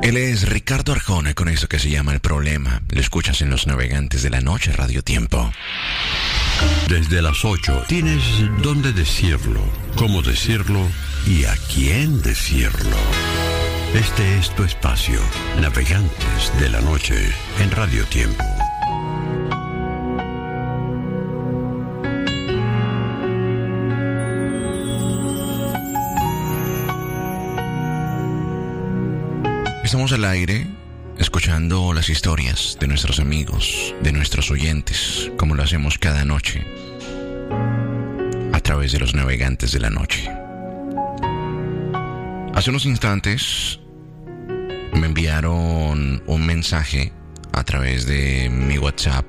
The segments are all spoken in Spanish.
Él es Ricardo Arjona con esto que se llama El Problema. Lo escuchas en Los Navegantes de la Noche, Radio Tiempo. Desde las 8 tienes dónde decirlo, cómo decirlo y a quién decirlo. Este es tu espacio, Navegantes de la Noche, en Radio Tiempo. Estamos al aire, escuchando las historias de nuestros amigos, de nuestros oyentes, como lo hacemos cada noche, a través de Los Navegantes de la Noche. Hace unos instantes me enviaron un mensaje a través de mi WhatsApp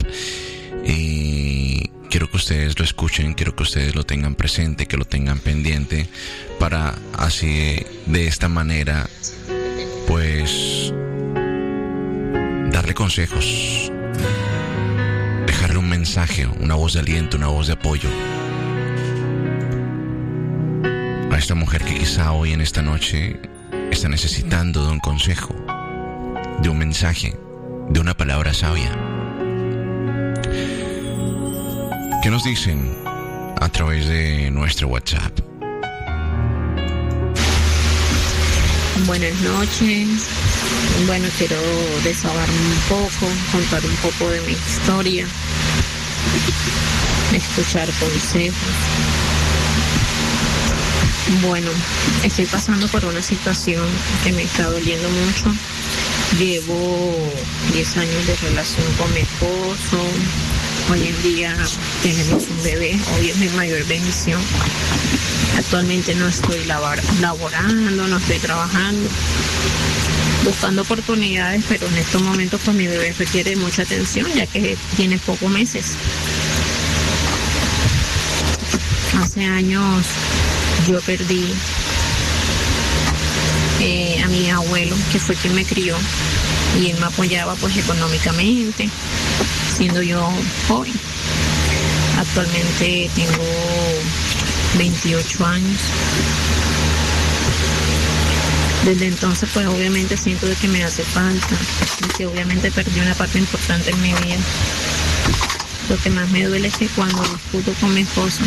y quiero que ustedes lo escuchen, quiero que ustedes lo tengan presente, que lo tengan pendiente, para así, de esta manera, pues darle consejos, dejarle un mensaje, una voz de aliento, una voz de apoyo a esta mujer que quizá hoy en esta noche está necesitando de un consejo, de un mensaje, de una palabra sabia. ¿Qué nos dicen a través de nuestro WhatsApp? Buenas noches. Bueno, quiero desahogarme un poco, contar un poco de mi historia, escuchar consejos. Bueno, estoy pasando por una situación que me está doliendo mucho. Llevo 10 años de relación con mi esposo. Hoy en día tenemos un bebé, hoy es mi mayor bendición. Actualmente no estoy laborando, no estoy trabajando, buscando oportunidades, pero en estos momentos pues mi bebé requiere mucha atención ya que tiene pocos meses. Hace años yo perdí a mi abuelo, que fue quien me crió, y él me apoyaba pues económicamente, siendo yo joven. Actualmente tengo 28 años. Desde entonces pues obviamente siento de que me hace falta y que obviamente perdí una parte importante en mi vida. Lo que más me duele es que cuando discuto con mi esposo,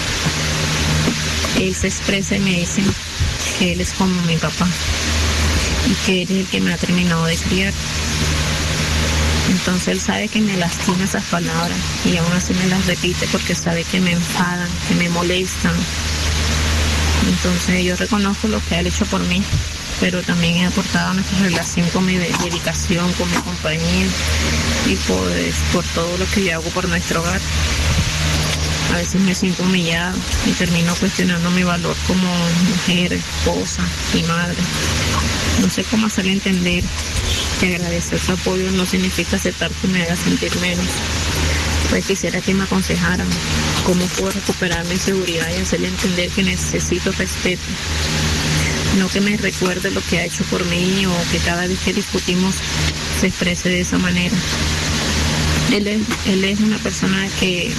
él se expresa y me dice que él es como mi papá y que él es el que me ha terminado de criar. Entonces él sabe que me lastima esas palabras y aún así me las repite porque sabe que me enfadan, que me molestan. Entonces yo reconozco lo que él ha hecho por mí, pero también he aportado a nuestra relación con mi dedicación, con mi compañía y pues por todo lo que yo hago por nuestro hogar. A veces me siento humillada y termino cuestionando mi valor como mujer, esposa y madre. No sé cómo hacerle entender que agradecer su apoyo no significa aceptar que me haga sentir menos. Pues quisiera que me aconsejaran cómo puedo recuperar mi seguridad y hacerle entender que necesito respeto. No que me recuerde lo que ha hecho por mí o que cada vez que discutimos se exprese de esa manera. Él es una persona que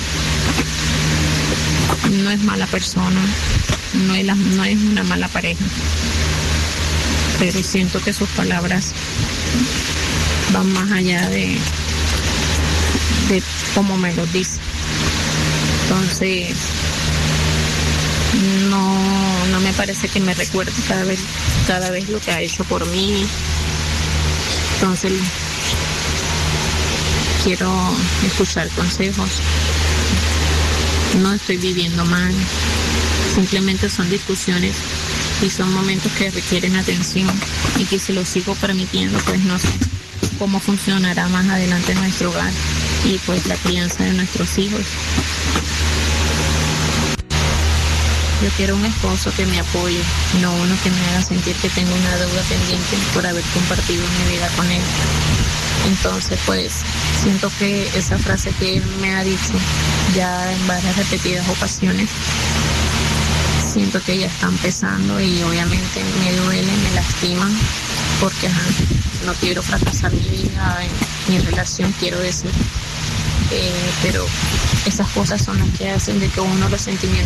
no es mala persona, no es una mala pareja, pero siento que sus palabras van más allá de cómo me lo dice. Entonces no me parece que me recuerde cada vez lo que ha hecho por mí. Entonces quiero escuchar consejos. No estoy viviendo mal, simplemente son discusiones y son momentos que requieren atención y que si lo sigo permitiendo pues no sé cómo funcionará más adelante nuestro hogar y pues la crianza de nuestros hijos. Yo quiero un esposo que me apoye, no uno que me haga sentir que tengo una deuda pendiente por haber compartido mi vida con él. Entonces pues siento que esa frase que él me ha dicho ya en varias repetidas ocasiones, siento que ya están pesando y obviamente me duele, me lastiman porque no quiero fracasar mi vida, en mi relación quiero decir, pero esas cosas son las que hacen de que uno los sentimientos